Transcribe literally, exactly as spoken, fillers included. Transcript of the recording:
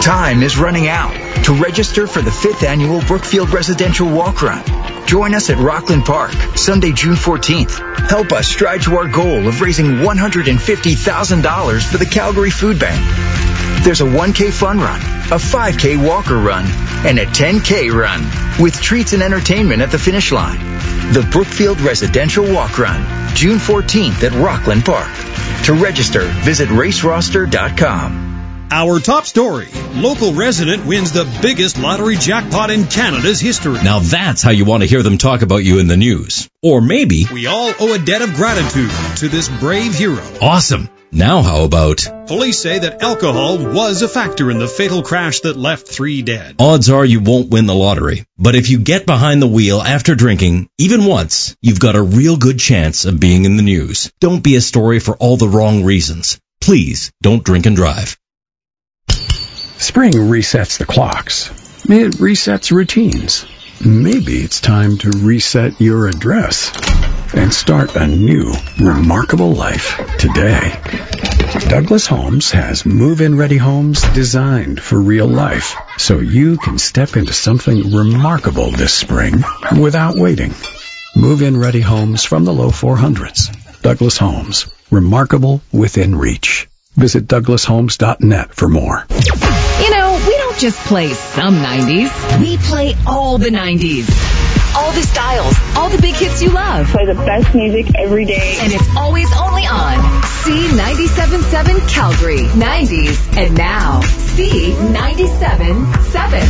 Time is running out to register for the fifth annual Brookfield Residential Walk Run. Join us at Rockland Park, Sunday, June fourteenth. Help us stride to our goal of raising one hundred fifty thousand dollars for the Calgary Food Bank. There's a one K fun run, a five K walker run, and a ten K run, with treats and entertainment at the finish line. The Brookfield Residential Walk Run, June fourteenth at Rockland Park. To register, visit race roster dot com. Our top story, local resident wins the biggest lottery jackpot in Canada's history. Now that's how you want to hear them talk about you in the news. Or maybe, we all owe a debt of gratitude to this brave hero. Awesome. Now how about, police say that alcohol was a factor in the fatal crash that left three dead. Odds are you won't win the lottery. But if you get behind the wheel after drinking, even once, you've got a real good chance of being in the news. Don't be a story for all the wrong reasons. Please don't drink and drive. Spring resets the clocks. It resets routines. Maybe it's time to reset your address and start a new, remarkable life today. Douglas Homes has move-in ready homes designed for real life, so you can step into something remarkable this spring without waiting. Move-in ready homes from the low four hundreds. Douglas Homes. Remarkable within reach. Visit douglas homes dot net for more. You know, we don't just play some nineties. We play all the nineties. All the styles, all the big hits you love. Play the best music every day. And it's always only on C ninety-seven point seven Calgary. nineties. And now, C ninety-seven point seven.